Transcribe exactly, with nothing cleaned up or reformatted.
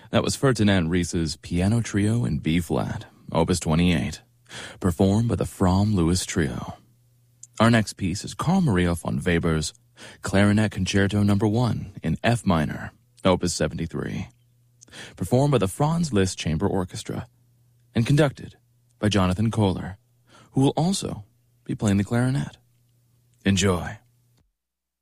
That was Ferdinand Ries's Piano Trio in B-flat, Opus twenty-eight, performed by the Fromm Lewis Trio. Our next piece is Carl Maria von Weber's Clarinet Concerto Number one in F minor, Opus seventy-three, performed by the Franz Liszt Chamber Orchestra and conducted by Jonathan Kohler, who will also be playing the clarinet. Enjoy.